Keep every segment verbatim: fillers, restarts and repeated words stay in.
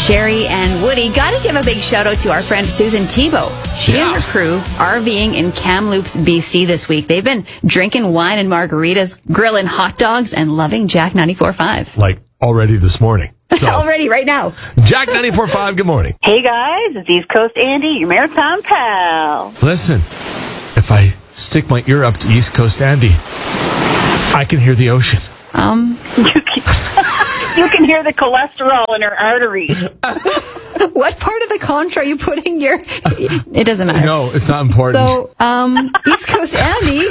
Sherry and Woody. Got to give a big shout out to our friend Susan Tebow. She Yeah. and her crew RVing in Kamloops, B C this week. They've been drinking wine and margaritas, grilling hot dogs, and loving Jack ninety-four point five. Like already this morning. So, Already, right now. Jack ninety-four point five, good morning. Hey guys, it's East Coast Andy, your maritime pal. Listen, if I stick my ear up to East Coast Andy, I can hear the ocean. Um, You can, you can hear the cholesterol in her arteries. what part of the conch are you putting your... It doesn't matter. No, it's not important. So, um, East Coast Andy...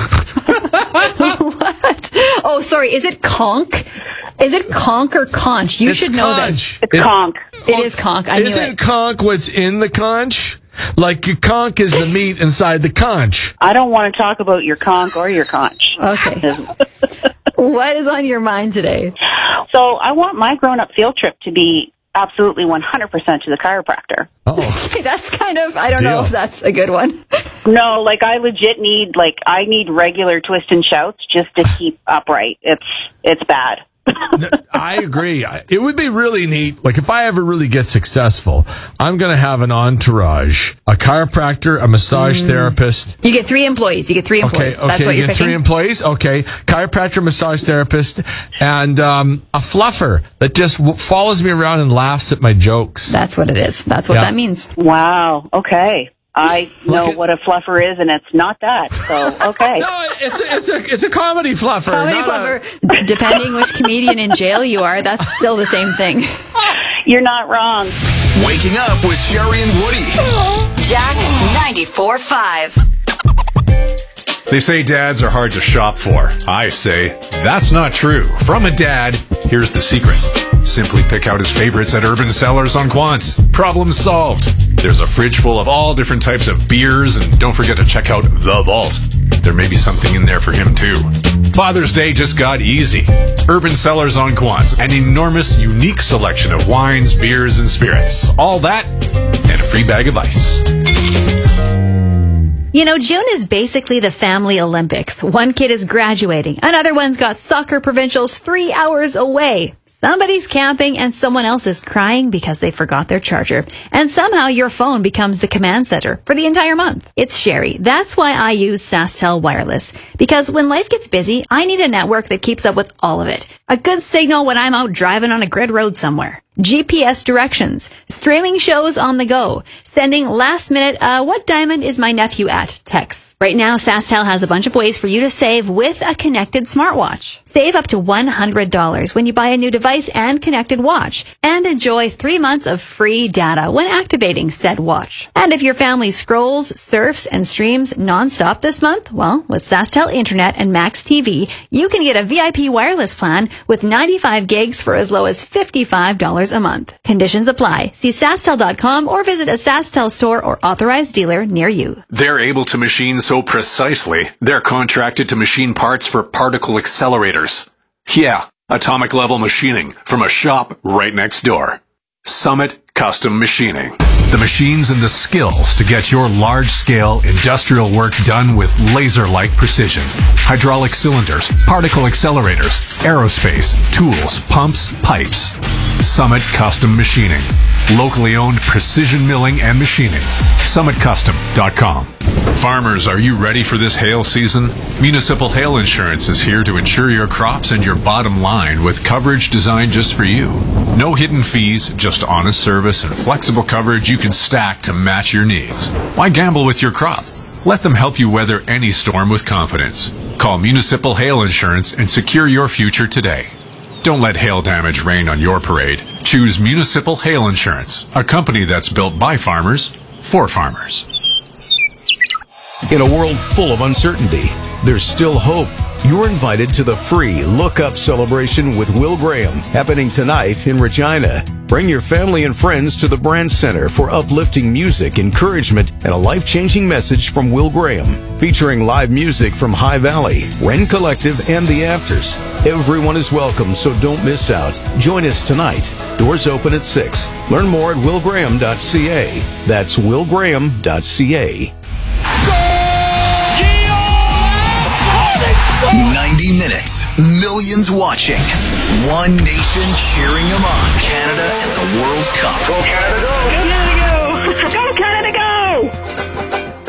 What? Oh, sorry, is it conch? Is it conch or conch? You It's should know conch. this. It's It- conch. It is conch. I knew Isn't it. conch what's in the conch? Like your conch is the meat inside the conch. I don't want to talk about your conch or your conch. Okay. What is on your mind today? So I want my grown-up field trip to be absolutely one hundred percent to the chiropractor. Oh, Okay, that's kind of, I don't know Deal. if that's a good one. No, like I legit need, like I need regular twist and shouts just to keep upright. It's, it's bad. I agree. I- It would be really neat. Like if I ever really get successful, I'm going to have an entourage, a chiropractor, a massage therapist. You get three employees. You get three Okay, employees. okay, That's what you you're get picking? three employees. Okay, chiropractor, massage therapist, and um, a fluffer that just w- follows me around and laughs at my jokes. That's what it is. That's what Yeah. that means. Wow. Okay. I know at- what a fluffer is, and it's not that. So, okay. No, it's a, it's a it's a comedy fluffer. Comedy not a- fluffer. Depending which comedian in jail you are, that's still the same thing. You're not wrong. Waking up with Sherry and Woody. Jack ninety-four point five. They say dads are hard to shop for. I say, that's not true. From a dad, here's the secret. Simply pick out his favorites at Urban Cellars on Quants. Problem solved. There's a fridge full of all different types of beers, and don't forget to check out The Vault. There may be something in there for him, too. Father's Day just got easy. Urban Cellars on Quants, an enormous, unique selection of wines, beers, and spirits. All that, and a free bag of ice. You know, June is basically the family Olympics. One kid is graduating. Another one's got soccer provincials three hours away. Somebody's camping and someone else is crying because they forgot their charger. And somehow your phone becomes the command center for the entire month. It's Sherry. That's why I use SaskTel Wireless. Because when life gets busy, I need a network that keeps up with all of it. A good signal when I'm out driving on a grid road somewhere. G P S directions, streaming shows on the go, sending last minute, uh, what diamond is my nephew at texts. Right now, SaskTel has a bunch of ways for you to save with a connected smartwatch. Save up to one hundred dollars when you buy a new device and connected watch, and enjoy three months of free data when activating said watch. And if your family scrolls, surfs, and streams nonstop this month, well, with SaskTel Internet and Max T V, you can get a V I P wireless plan with ninety-five gigs for as low as fifty-five dollars a month. Conditions apply. See SaskTel dot com or visit a SaskTel store or authorized dealer near you. They're able to machine so precisely, they're contracted to machine parts for particle accelerators. Yeah, atomic level machining from a shop right next door. Summit Custom Machining. The machines and the skills to get your large-scale industrial work done with laser-like precision. Hydraulic cylinders, particle accelerators, aerospace, tools, pumps, pipes. Summit Custom Machining. Locally owned precision milling and machining. summit custom dot com. Farmers, are you ready for this hail season? Municipal Hail Insurance is here to insure your crops and your bottom line with coverage designed just for you. No hidden fees, just honest service and flexible coverage you can stack to match your needs. Why gamble with your crop? Let them help you weather any storm with confidence. Call Municipal Hail Insurance and secure your future today. Don't let hail damage rain on your parade. Choose Municipal Hail Insurance, a company that's built by farmers, for farmers. In a world full of uncertainty, there's still hope. You're invited to the free Look Up celebration with Will Graham, happening tonight in Regina. Bring your family and friends to the Brand Center for uplifting music, encouragement, and a life-changing message from Will Graham, featuring live music from High Valley, Wren Collective, and The Afters. Everyone is welcome, so don't miss out. Join us tonight. Doors open at six. Learn more at will graham dot c a. That's will graham dot c a. ninety minutes, millions watching, one nation cheering them on. Canada and the world World Cup. Go Canada, go!